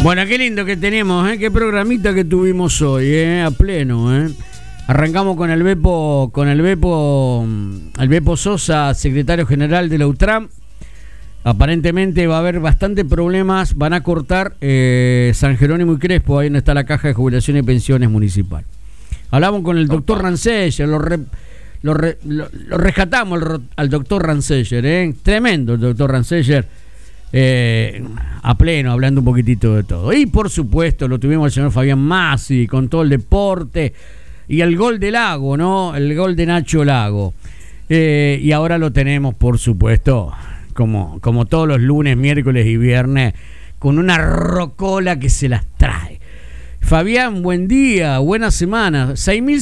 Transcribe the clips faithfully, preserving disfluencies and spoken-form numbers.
Bueno, qué lindo que tenemos, ¿eh? Qué programita que tuvimos hoy, ¿eh? A pleno, ¿eh? Arrancamos con el Bepo, con el Bepo, el Bepo Sosa, secretario general de la UTRAM. Aparentemente va a haber bastante problemas, van a cortar eh, San Jerónimo y Crespo, ahí donde está la Caja de Jubilación y Pensiones Municipal. Hablamos con el doctor Ranceller, lo, re, lo, re, lo, lo rescatamos al, al doctor Ranceller, ¿eh? Tremendo el doctor Ranceller, eh, a pleno, hablando un poquitito de todo. Y por supuesto lo tuvimos al señor Fabián Massi, con todo el deporte, y el gol de Lago, ¿no? El gol de Nacho Lago. Eh, y ahora lo tenemos, por supuesto, como, como todos los lunes, miércoles y viernes, con una rocola que se las trae. Fabián, buen día, buena semana. seis mil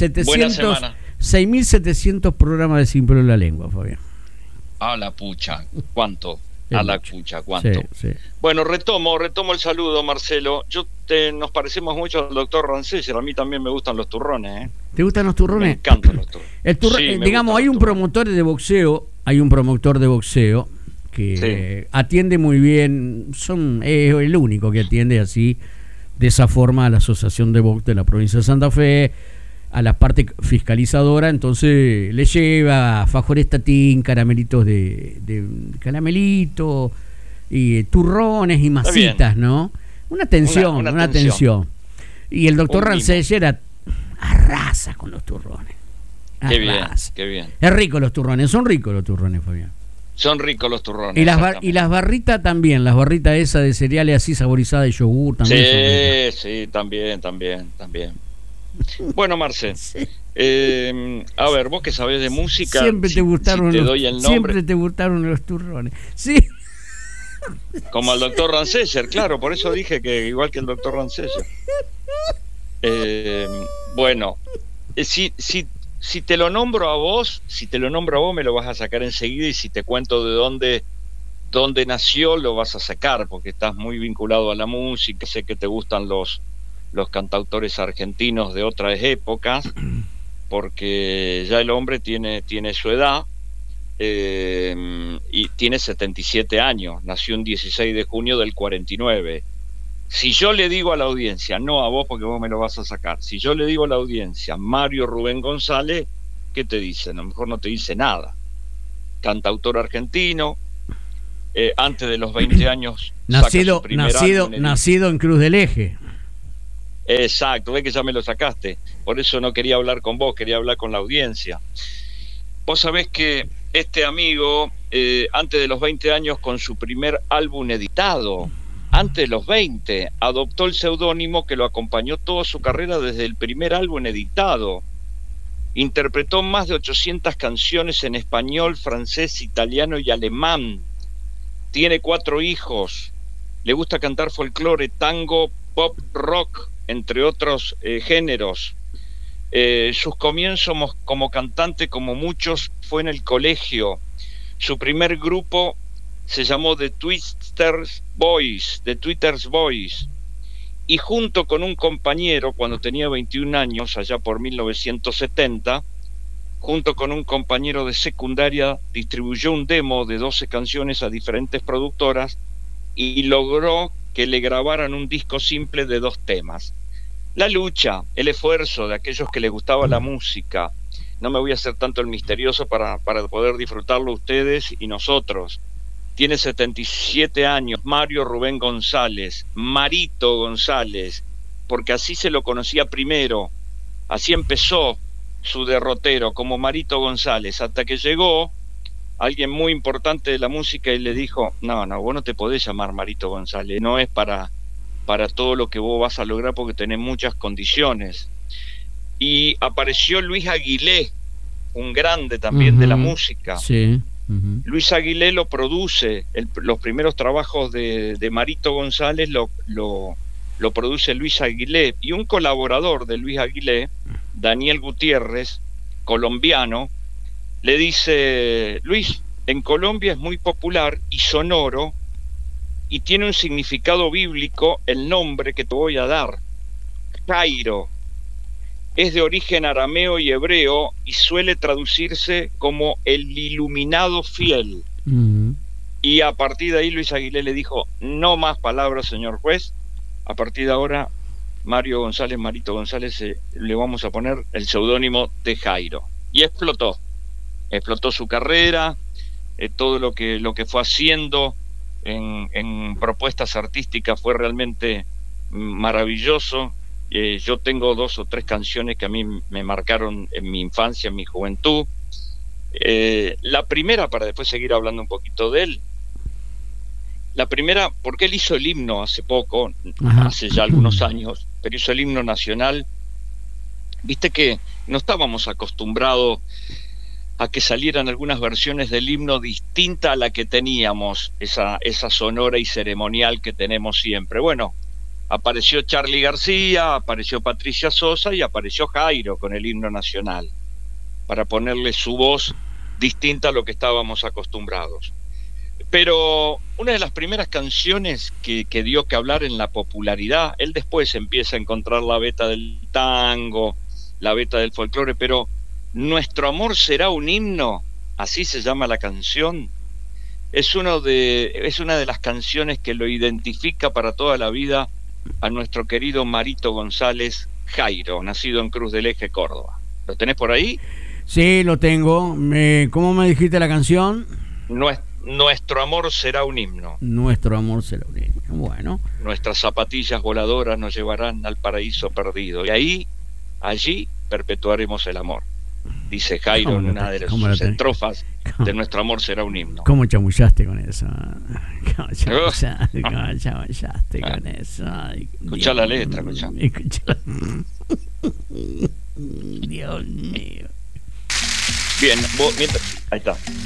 setecientos programas de Sin Pelo en la Lengua, Fabián. A la pucha, ¿cuánto? A la pucha, ¿cuánto? Sí, sí. Bueno, retomo, retomo el saludo, Marcelo. Yo te, nos parecemos mucho al doctor Ranceller. A mí también me gustan los turrones, ¿eh? ¿Te gustan los turrones? Me encantan los turrones. El turro, sí, eh, digamos, hay un promotor de boxeo, hay un promotor de boxeo que sí. eh, atiende muy bien, son es el único que atiende así, de esa forma, a la Asociación de Box de la provincia de Santa Fe, a la parte fiscalizadora. Entonces le lleva fajorestatín, caramelitos de, de caramelitos y turrones y masitas, ¿no? Una atención, una, una, una atención. Y el doctor Ranceller arrasa con los turrones. Arrasa. Qué bien, qué bien. Es rico los turrones, son ricos los turrones, Fabián. Son ricos los turrones. Y las, bar, y las barritas también, las barritas esas de cereales así saborizadas de yogur también. Sí, sí, también, también, también. Bueno, Marce, sí. eh, a ver, vos que sabés de música, siempre si, te gustaron, si te los, doy el nombre, siempre te gustaron los turrones. Sí. Como el doctor Ranceller, claro, por eso dije que igual que el doctor Ranceller. Eh, bueno, eh, si, si, si te lo nombro a vos, si te lo nombro a vos me lo vas a sacar enseguida, y si te cuento de dónde, dónde nació lo vas a sacar, porque estás muy vinculado a la música, sé que te gustan los los cantautores argentinos de otras épocas, porque ya el hombre tiene, tiene su edad, eh, y tiene setenta y siete años, nació un dieciséis de junio del cuarenta y nueve. Si yo le digo a la audiencia, no a vos porque vos me lo vas a sacar, si yo le digo a la audiencia Mario Rubén González, ¿qué te dice? A lo mejor no te dice nada. Cantautor argentino, eh, antes de los veinte años nacido, nacido, nacido en Cruz del Eje. Exacto, ve que ya me lo sacaste. Por eso no quería hablar con vos, quería hablar con la audiencia. Vos sabés que este amigo, eh, antes de los veinte años, con su primer álbum editado, antes de los veinte, adoptó el seudónimo que lo acompañó toda su carrera desde el primer álbum editado. Interpretó más de ochocientas canciones en español, francés, italiano y alemán. Tiene cuatro hijos. Le gusta cantar folclore, tango, pop, rock, entre otros eh, géneros. Eh, sus comienzos como cantante, como muchos, fue en el colegio. Su primer grupo se llamó The Twisters Boys, The Twisters Boys, y junto con un compañero, cuando tenía veintiún años, allá por mil novecientos setenta, junto con un compañero de secundaria, distribuyó un demo de doce canciones a diferentes productoras y logró que le grabaran un disco simple de dos temas. La lucha, el esfuerzo de aquellos que les gustaba la música. No me voy a hacer tanto el misterioso para, para poder disfrutarlo ustedes y nosotros. Tiene setenta y siete años, Mario Rubén González, Marito González, porque así se lo conocía primero. Así empezó su derrotero, como Marito González, hasta que llegó alguien muy importante de la música y le dijo, no, no, vos no te podés llamar Marito González, no es para, para todo lo que vos vas a lograr porque tenés muchas condiciones. Y apareció Luis Aguilé, un grande también uh-huh. de la música. Sí. Uh-huh. Luis Aguilé lo produce, el, los primeros trabajos de, de Marito González lo, lo, lo produce Luis Aguilé, y un colaborador de Luis Aguilé, Daniel Gutiérrez, colombiano, le dice, Luis, en Colombia es muy popular y sonoro y tiene un significado bíblico el nombre que te voy a dar, Jairo. Es de origen arameo y hebreo y suele traducirse como el iluminado fiel. Uh-huh. Y a partir de ahí Luis Aguilé le dijo, no más palabras, señor juez, a partir de ahora, Mario González, Marito González, eh, le vamos a poner el seudónimo de Jairo. Y explotó, explotó su carrera, eh, todo lo que, lo que fue haciendo en, en propuestas artísticas fue realmente maravilloso. Eh, yo tengo dos o tres canciones que a mí me marcaron en mi infancia, en mi juventud. Eh, la primera, para después seguir hablando un poquito de él, la primera, porque él hizo el himno hace poco, Ajá. hace ya algunos años, pero hizo el himno nacional. Viste que no estábamos acostumbrados a que salieran algunas versiones del himno distinta a la que teníamos, esa, esa sonora y ceremonial que tenemos siempre. Bueno, apareció Charly García, apareció Patricia Sosa y apareció Jairo con el himno nacional, para ponerle su voz distinta a lo que estábamos acostumbrados. Pero una de las primeras canciones que, que dio que hablar en la popularidad, él después empieza a encontrar la beta del tango, la beta del folclore, pero Nuestro amor será un himno, así se llama la canción, es, uno de, es una de las canciones que lo identifica para toda la vida a nuestro querido Marito González Jairo, nacido en Cruz del Eje, Córdoba. ¿Lo tenés por ahí? Sí, lo tengo. Eh, ¿Cómo me dijiste la canción? Nuestro Nuestro amor será un himno. Nuestro amor será un himno. Bueno. Nuestras zapatillas voladoras nos llevarán al paraíso perdido. Y ahí, allí, perpetuaremos el amor. Dice Jairo en una de sus estrofas de Nuestro amor será un himno. ¿Cómo chamullaste con eso? ¿Cómo chamullaste, ¿Cómo chamullaste con eso? Ay, escuchá la letra, escuchá. Escuchá la... Dios mío. Bien, vos, mientras... ahí está.